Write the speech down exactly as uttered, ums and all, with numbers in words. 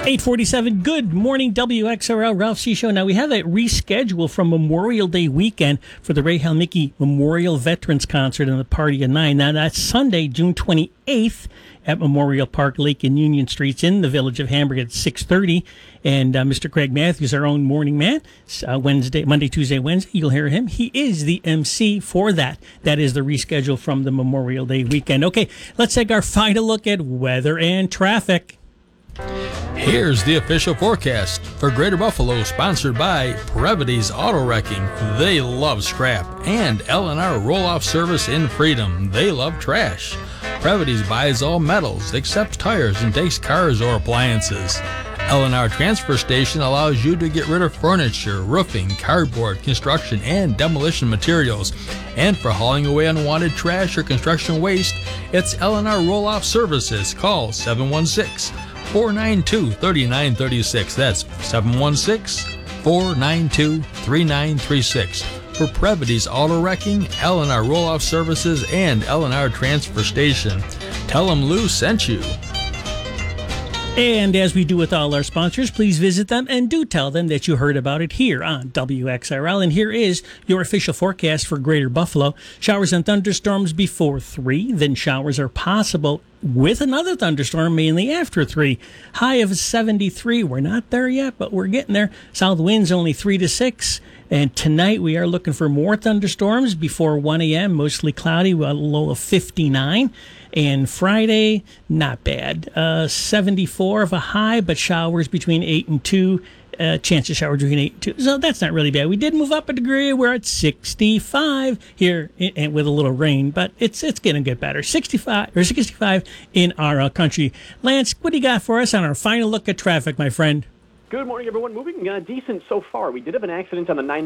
eight forty-seven, good morning, W X R L, Ralph C. Show. Now, we have a reschedule from Memorial Day weekend for the Ray Halmicki Memorial Veterans Concert and the Party of Nine. Now, that's Sunday, June twenty-eighth at Memorial Park Lake and Union Streets in the village of Hamburg at six thirty. And uh, Mister Craig Matthews, our own morning man, uh, Wednesday, Monday, Tuesday, Wednesday, you'll hear him. He is the M C for that. That is the reschedule from the Memorial Day weekend. Okay, let's take our final look at weather and traffic. Here's the official forecast for Greater Buffalo, sponsored by Previty's Auto Wrecking. They love scrap. And L and R Roll-Off Service in Freedom. They love trash. Previty's buys all metals, except tires, and takes cars or appliances. L and R Transfer Station allows you to get rid of furniture, roofing, cardboard, construction, and demolition materials. And for hauling away unwanted trash or construction waste, it's L and R Roll-Off Services. Call seven one six, four nine two, three nine three six. That's seven one six, four nine two, three nine three six. For Previty's Auto Wrecking, L and R Roll-Off Services, and L and R Transfer Station. Tell them Lou sent you. And as we do with all our sponsors, please visit them and do tell them that you heard about it here on W X R L. And here is your official forecast for Greater Buffalo. Showers and thunderstorms before three. Then showers are possible with another thunderstorm, mainly after three. High of seventy-three. We're not there yet, but we're getting there. South winds only three to six. And tonight we are looking for more thunderstorms before one a.m., mostly cloudy, with a low of fifty-nine. And Friday, not bad. Uh, seventy-four of a high, but showers between eight and two. Uh, chance of showers between eight and two. So that's not really bad. We did move up a degree. We're at sixty-five here, and with a little rain, but it's it's going to get better. sixty-five or sixty-five in our uh, country. Lance, what do you got for us on our final look at traffic, my friend? Good morning, everyone. Moving uh, decent so far. We did have an accident on the nine